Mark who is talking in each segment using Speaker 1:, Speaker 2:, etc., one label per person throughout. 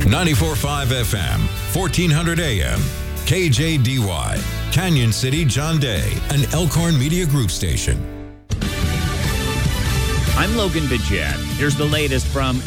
Speaker 1: 94.5 FM, 1400 AM, KJDY, Canyon City, John Day, an Elkhorn Media Group station.
Speaker 2: I'm Logan Bidget. Here's the latest from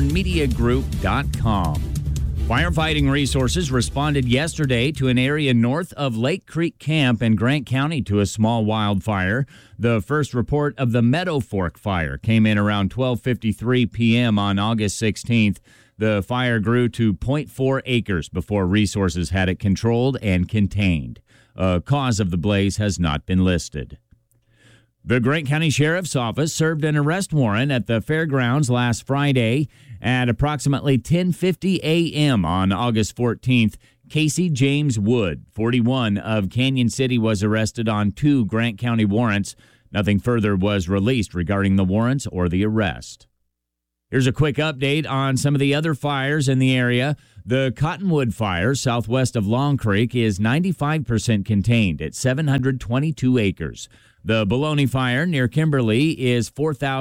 Speaker 2: ElkhornMediaGroup.com. Firefighting resources responded yesterday to an area north of Lake Creek Camp in Grant County to a small wildfire. The first report of the Meadow Fork fire came in around 12:53 p.m. on August 16th. The fire grew to 0.4 acres before resources had it controlled and contained. A cause of the blaze has not been listed. The Grant County Sheriff's Office served an arrest warrant at the fairgrounds last Friday at approximately 10:50 a.m. on August 14th. Casey James Wood, 41, of Canyon City, was arrested on 2 Grant County warrants. Nothing further was released regarding the warrants or the arrest. Here's a quick update on some of the other fires in the area. The Cottonwood Fire, southwest of Long Creek, is 95% contained at 722 acres. The Baloney Fire near Kimberly is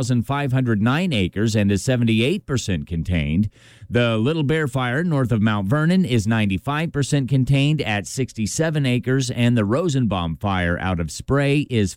Speaker 2: 4,509 acres and is 78% contained. The Little Bear Fire north of Mount Vernon is 95% contained at 67 acres, and the Rosenbaum Fire out of Spray is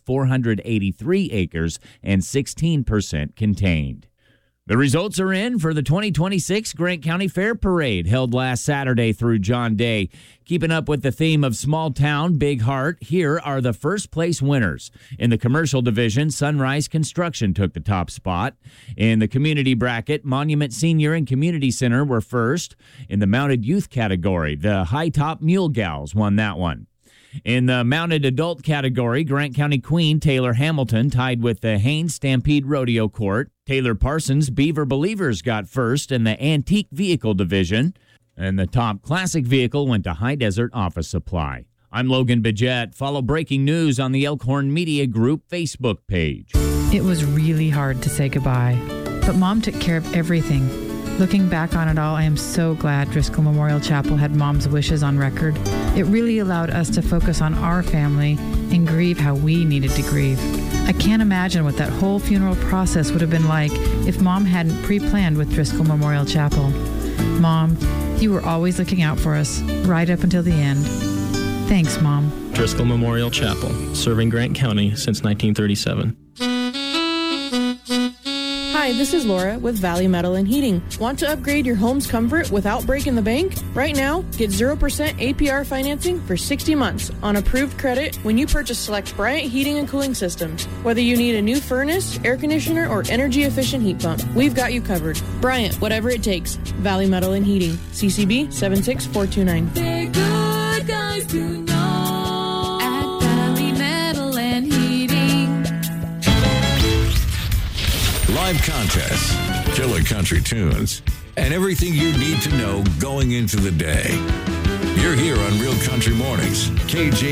Speaker 2: 483 acres and 16% contained. The results are in for the 2026 Grant County Fair Parade held last Saturday through John Day. Keeping up with the theme of small town, big heart, here are the first place winners. In the commercial division, Sunrise Construction took the top spot. In the community bracket, Monument Senior and Community Center were first. In the mounted youth category, the High Top Mule Gals won that one. In the mounted adult category, Grant County Queen Taylor Hamilton tied with the Haines Stampede Rodeo Court. Taylor Parsons Beaver Believers got first in the antique vehicle division. And the top classic vehicle went to High Desert Office Supply. I'm Logan Bidget. Follow breaking news on the Elkhorn Media Group Facebook page.
Speaker 3: It was really hard to say goodbye, but Mom took care of everything. Looking back on it all, I am so glad Driscoll Memorial Chapel had Mom's wishes on record. It really allowed us to focus on our family and grieve how we needed to grieve. I can't imagine what that whole funeral process would have been like if Mom hadn't pre-planned with Driscoll Memorial Chapel. Mom, you were always looking out for us, right up until the end. Thanks, Mom.
Speaker 4: Driscoll Memorial Chapel, serving Grant County since 1937.
Speaker 5: Hi, this is Laura with Valley Metal and Heating. Want to upgrade your home's comfort without breaking the bank? Right now, get 0% APR financing for 60 months on approved credit when you purchase select Bryant Heating and Cooling Systems. Whether you need a new furnace, air conditioner, or energy-efficient heat pump, we've got you covered. Bryant, whatever it takes. Valley Metal and Heating. CCB 76429.
Speaker 6: They're good guys to know at Valley Metal and Heating.
Speaker 1: Live contests, killer country tunes, and everything you need to know going into the day. You're here on Real Country Mornings, KJ.